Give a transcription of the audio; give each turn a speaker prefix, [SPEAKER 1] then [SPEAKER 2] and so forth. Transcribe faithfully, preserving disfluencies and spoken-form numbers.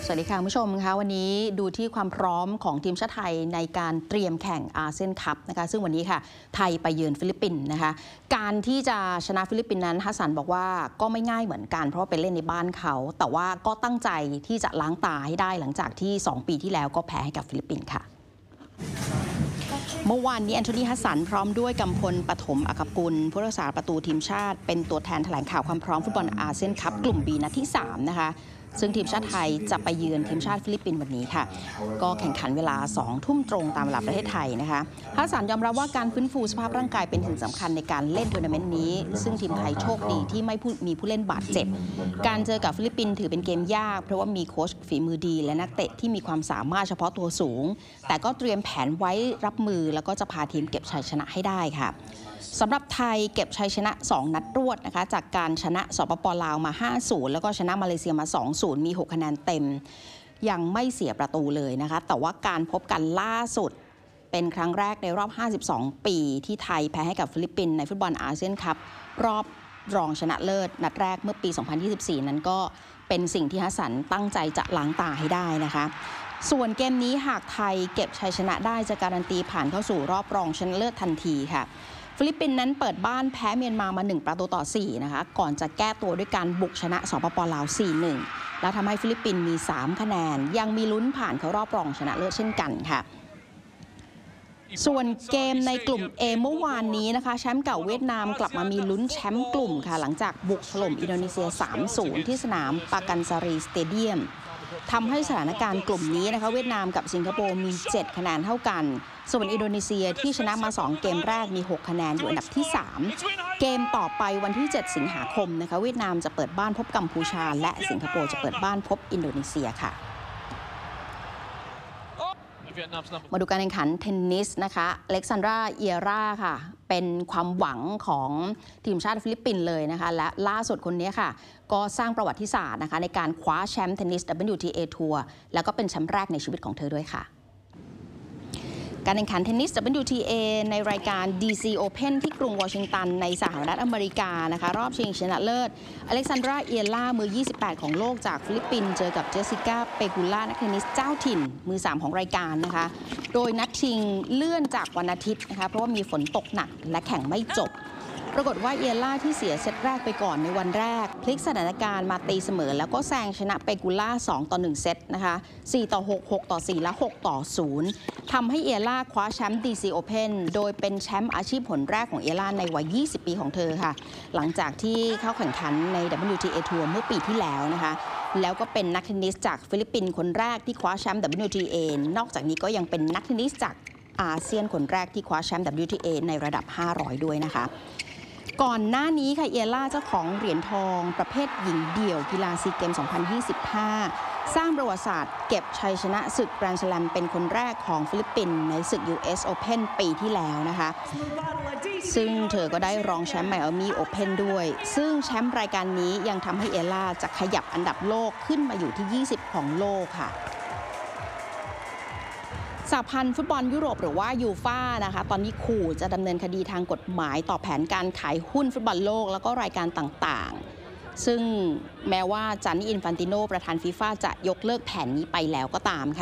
[SPEAKER 1] สวัสดีค่ะคุณผู้ชมคะวันนี้ดูที่ความพร้อมของทีมชาติไทยในการเตรียมแข่งอาเซียนคัพนะคะซึ่งวันนี้ค่ะไทยไปเยือนฟิลิปปินส์นะคะการที่จะชนะฟิลิปปินส์นั้นฮัสซันบอกว่าก็ไม่ง่ายเหมือนกันเพราะว่าไปเล่นในบ้านเขาแต่ว่าก็ตั้งใจที่จะล้างตาให้ได้หลังจากที่สองปีที่แล้วก็แพ้ให้กับฟิลิปปินส์ค่ะเมื่อวานนี้แอนโทนีฮัสสันพร้อมด้วยกำพลปฐมอัครกุลผู้รักษาประตูทีมชาติเป็นตัวแทนแถลงข่าวความพร้อมฟุตบอลอาเซียนคัพกลุ่ม บี นัดที่สามนะคะซึ่งทีมชาติไทยจะไปเยือนทีมชาติฟิลิปปินส์วันนี้ค่ะก็แข่งขันเวลาสองทุ่มตรงตามเวลาประเทศไทยนะคะฮัสสันยอมรับว่าการฟื้นฟูสภาพร่างกายเป็นสิ่งสำคัญในการเล่นทัวร์นาเมนต์นี้ซึ่งทีมไทยโชคดีที่ไม่มีผู้เล่นบาดเจ็บการเจอกับฟิลิปปินส์ถือเป็นเกมยากเพราะว่ามีโค้ชฝีมือดีและนักเตะที่มีความสามารถเฉพาะตัวสูงแต่ก็เตรียมแผนไว้รับมือแล้วก็จะพาทีมเก็บชัยชนะให้ได้ค่ะสำหรับไทยเก็บชัยชนะสองนัดรวดนะคะจากการชนะสปป.ลาวมา ห้าศูนย์ แล้วก็ชนะมาเลเซียมา สองศูนย์ มีหกคะแนนเต็มยังไม่เสียประตูเลยนะคะแต่ว่าการพบกันล่าสุดเป็นครั้งแรกในรอบห้าสิบสองปีที่ไทยแพ้ให้กับฟิลิปปินส์ในฟุตบอลอาเซียนคัพรอบรองชนะเลิศนัดแรกเมื่อปี สองพันยี่สิบสี่ นั้นก็เป็นสิ่งที่ฮัสสันตั้งใจจะล้างตาให้ได้นะคะส่วนเกมนี้หากไทยเก็บชัยชนะได้จะการันตีผ่านเข้าสู่รอบรองชนะเลิศทันทีค่ะฟิลิปปินส์นั้นเปิดบ้านแพ้เมียนมามาหนึ่งประตูต่อสี่นะคะก่อนจะแก้ตัวด้วยการบุกชนะสปป.ลาว สี่หนึ่ง แล้วทำให้ฟิลิปปินส์มีสามคะแนนยังมีลุ้นผ่านเข้ารอบรองชนะเลิศเช่นกันค่ะส่วนเกมในกลุ่ม A เมื่อวานนี้นะคะแชมป์เก่าเวียดนามกลับมามีลุ้นแชมป์กลุ่มค่ะหลังจากบุกถล่มอินโดนีเซีย สามศูนย์ ที่สนามปากันซารีสเตเดียมทำให้สถานการณ์กลุ่มนี้นะคะเวียดนามกับสิงคโปร์มีเจ็ดคะแนนเท่ากันส่วนอินโดนีเซียที่ชนะมาสองเกมแรกมีหกคะแนนอยู่อันดับที่สามเกมต่อไปวันที่เจ็ดสิงหาคมนะคะเวียดนามจะเปิดบ้านพบกัมพูชาและสิงคโปร์จะเปิดบ้านพบอินโดนีเซียค่ะมาดูการแข่งขันเทนนิสนะคะอเล็กซานดราเอียร่าค่ะเป็นความหวังของทีมชาติฟิลิปปินส์เลยนะคะและล่าสุดคนนี้ค่ะก็สร้างประวัติศาสตร์นะคะในการคว้าแชมป์เทนนิส ดับเบิลยู ที เอ ทัวร์แล้วก็เป็นแชมป์แรกในชีวิตของเธอด้วยค่ะการแข่งขันเทนนิส ดับเบิลยู ที เอ ในรายการ ดี ซี Open ที่กรุงวอชิงตันในสหรัฐอเมริกานะคะรอบชิงชนะเลิศอเล็กซานดราเอียร่ามือยี่สิบแปดของโลกจากฟิลิปปินส์เจอกับเจสสิก้าเปกูล่านักเทนนิสเจ้าถิ่นมือสามของรายการนะคะโดยนัดชิงเลื่อนจากวันอาทิตย์นะคะเพราะว่ามีฝนตกหนักและแข่งไม่จบปรากฏว่าเอียร่าที่เสียเซตแรกไปก่อนในวันแรกพลิกสถานการณ์มาตีเสมอแล้วก็แซงชนะเปกูล่าสองต่อหนึ่งเซตนะคะสี่ต่อหก หกต่อสี่และหกต่อศูนย์ทำให้เอียร่าคว้าแชมป์ ดี ซี Open โดยเป็นแชมป์อาชีพผลแรกของเอียร่าในวัยยี่สิบปีของเธอค่ะหลังจากที่เข้าแข่งขันใน ดับเบิลยู ที เอ ทัวร์เมื่อปีที่แล้วนะคะแล้วก็เป็นนักเทนนิสจากฟิลิปปินส์คนแรกที่คว้าแชมป์ ดับเบิลยู ที เอ นอกจากนี้ก็ยังเป็นนักเทนนิสจากอาเซียนคนแรกที่คว้าแชมป์ ดับเบิลยู ที เอ ในระดับห้าร้อยด้วยนะคะก่อนหน้านี้ค่ะเอียร่าเจ้าของเหรียญทองประเภทหญิงเดี่ยวกีฬาซีเกมสองพันยี่สิบห้าสร้างประวัติศาสตร์เก็บชัยชนะศึกแกรนด์สแลมเป็นคนแรกของฟิลิปปินส์ในศึก ยู เอส Open ปีที่แล้วนะคะซึ่งเธอก็ได้รองแชมป์ไมอามี่โอเพ่นด้วยซึ่งแชมป์รายการนี้ยังทำให้เอียร่าจะขยับอันดับโลกขึ้นมาอยู่ที่ยี่สิบของโลกค่ะสหพันธ์ฟุตบอลยุโรปหรือว่ายูฟ่านะคะตอนนี้ขู่จะดำเนินคดีทางกฎหมายต่อแผนการขายหุ้นฟุตบอลโลกแล้วก็รายการต่างๆซึ่งแม้ว่าจานิ อินฟันติโนประธานฟีฟ่าจะยกเลิกแผนนี้ไปแล้วก็ตามค่ะ